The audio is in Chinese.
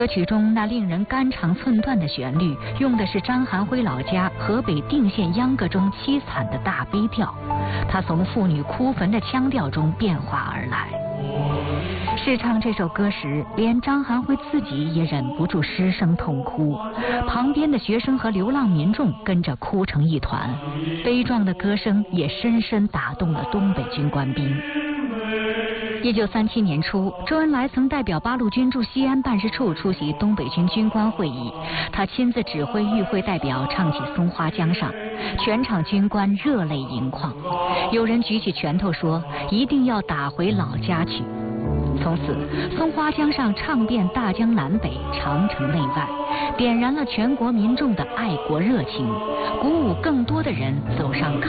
歌曲中那令人肝肠寸断的旋律，用的是张寒辉老家河北定县秧歌中凄惨的大悲调，它从妇女哭坟的腔调中变化而来。试唱这首歌时，连张寒辉自己也忍不住失声痛哭，旁边的学生和流浪民众跟着哭成一团，悲壮的歌声也深深打动了东北军官兵。1937年初，周恩来曾代表八路军驻西安办事处出席东北军军官会议，他亲自指挥与会代表唱起《松花江上》，全场军官热泪盈眶，有人举起拳头说一定要打回老家去。从此，松花江上唱遍大江南北、长城内外，点燃了全国民众的爱国热情，鼓舞更多的人走上